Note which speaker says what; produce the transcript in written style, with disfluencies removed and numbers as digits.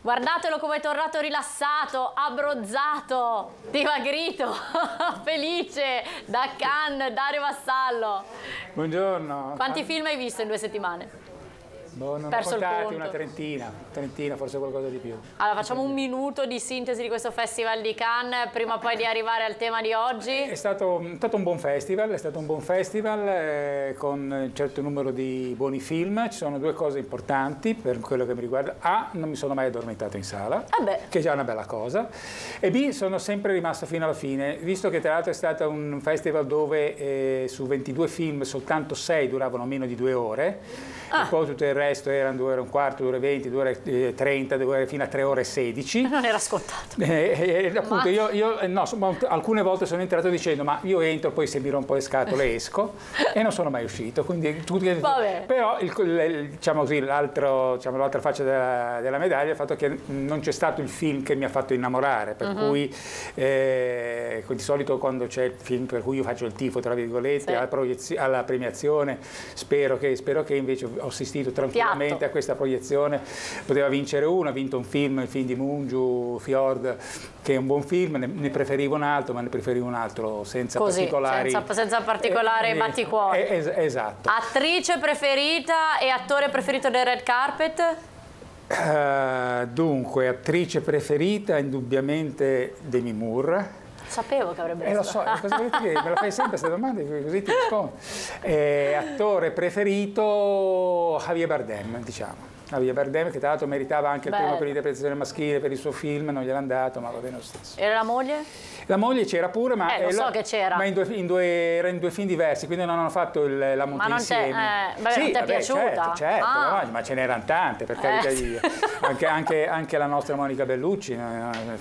Speaker 1: Guardatelo come è tornato rilassato, abbronzato, dimagrito, felice, da Cannes, Dario Vassallo.
Speaker 2: Buongiorno.
Speaker 1: Quanti film hai visto in 2 settimane?
Speaker 2: Boh, non ho
Speaker 1: Perso il
Speaker 2: contati,
Speaker 1: conto.
Speaker 2: una trentina, forse qualcosa di più.
Speaker 1: Allora, facciamo un minuto di sintesi di questo Festival di Cannes, prima poi di arrivare al tema di oggi.
Speaker 2: È stato un buon festival, con un certo numero di buoni film. Ci sono 2 cose importanti per quello che mi riguarda. A, non mi sono mai addormentato in sala, che è già una bella cosa. E B, sono sempre rimasto fino alla fine, visto che tra l'altro è stato un festival dove su 22 film soltanto 6 duravano meno di 2 ore. E poi tutto il resto erano 2 ore e un quarto, 2 ore e 20, 2 ore e 30, 2 ore fino a 3 ore e 16.
Speaker 1: Non era scontato.
Speaker 2: Appunto, alcune volte sono entrato dicendo ma io entro, poi se mi rompo le scatole esco, e non sono mai uscito. Quindi, però diciamo così, l'altra faccia della medaglia è il fatto che non c'è stato il film che mi ha fatto innamorare, per cui di solito quando c'è il film per cui io faccio il tifo, tra virgolette, alla premiazione, spero che invece ho assistito tranquillamente a questa proiezione. Poteva vincere uno, ha vinto il film di Mungiu, Fjord, che è un buon film, ne preferivo un altro, ma ne preferivo un altro senza particolari...
Speaker 1: senza particolari batticuori.
Speaker 2: Esatto.
Speaker 1: Attrice preferita e attore preferito del red carpet?
Speaker 2: Dunque, attrice preferita indubbiamente Demi Moore.
Speaker 1: Sapevo che avrebbe
Speaker 2: Lo so, cosa volete dire? Me la fai sempre queste domande, così ti rispondo. Attore preferito Javier Bardem, diciamo. Javier Bardem, che tra l'altro meritava anche il premio per l'interpretazione maschile per il suo film, non gliel'hanno dato, ma va bene lo stesso.
Speaker 1: Era la moglie?
Speaker 2: La moglie c'era pure, ma,
Speaker 1: lo so che c'era.
Speaker 2: Ma era in 2 film diversi, quindi non hanno fatto la monta insieme.
Speaker 1: Non ti è piaciuta?
Speaker 2: Certo, ma ce n'erano tante, per carità di Dio. Anche la nostra Monica Bellucci,